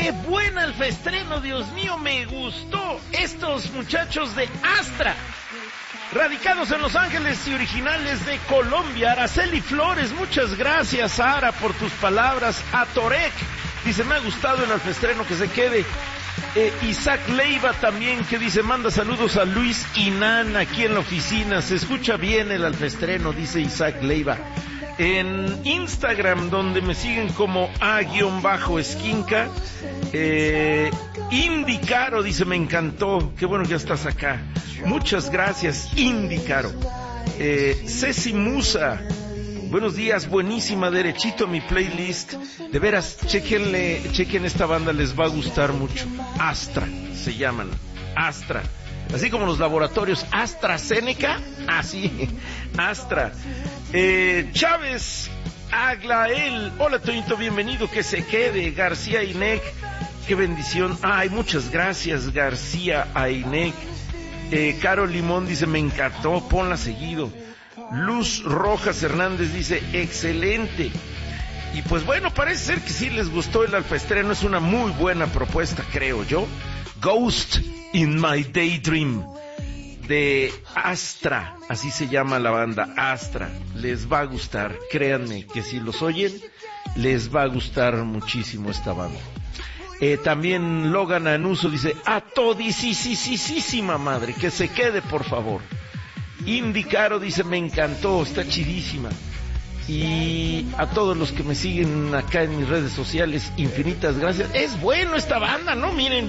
¡Qué buena Alfaestreno! Dios mío, me gustó. Estos muchachos de Astra, radicados en Los Ángeles y originales de Colombia. Araceli Flores, muchas gracias, Sara, por tus palabras. A Torek, dice, me ha gustado el Alfaestreno, que se quede. Isaac Leiva también, que dice, manda saludos a Luis y Nan aquí en la oficina. Se escucha bien el Alfaestreno, dice Isaac Leiva. En Instagram, donde me siguen como A-Esquinca, Indicaro dice, me encantó, qué bueno que ya estás acá. Muchas gracias, Indicaro. Ceci Musa, buenos días, buenísima, derechito a mi playlist. De veras, chequen esta banda, les va a gustar mucho. Astra, se llaman, Astra. Así como los laboratorios AstraZeneca, así, Astra. Chávez Aglael, hola Toñito, bienvenido, que se quede. García Inec, qué bendición. Ay, muchas gracias, García Inec. Caro Limón dice, me encantó, ponla seguido. Luz Rojas Hernández dice, excelente. Y pues bueno, parece ser que sí les gustó el Alfaestreno, es una muy buena propuesta, creo yo. Ghost in My Daydream, de Astra, así se llama la banda, Astra. Les va a gustar, créanme que si los oyen, les va a gustar muchísimo esta banda. También Logan Anuso dice, a todisísima madre, que se quede por favor. Indicaro dice, me encantó, está chidísima. Y a todos los que me siguen acá en mis redes sociales, infinitas gracias. Es bueno esta banda, ¿no? Miren.